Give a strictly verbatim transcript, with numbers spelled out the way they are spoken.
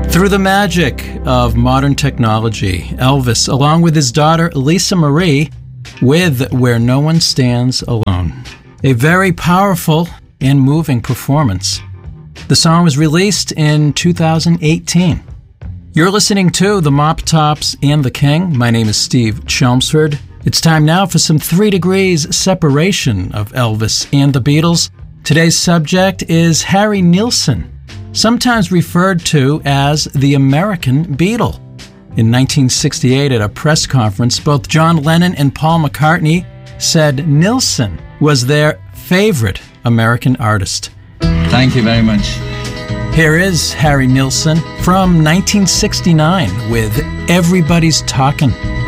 Through the magic of modern technology, Elvis, along with his daughter Lisa Marie, with Where No One Stands Alone. A very powerful and moving performance. The song was released in two thousand eighteen. You're listening to The Mop Tops and the King. My name is Steve Chelmsford. It's time now for some three degrees separation of Elvis and the Beatles. Today's subject is Harry Nilsson, sometimes referred to as the American Beatle. In nineteen sixty-eight, at a press conference, both John Lennon and Paul McCartney said Nilsson was their favorite American artist. Thank you very much. Here is Harry Nilsson from nineteen sixty-nine with Everybody's Talkin'.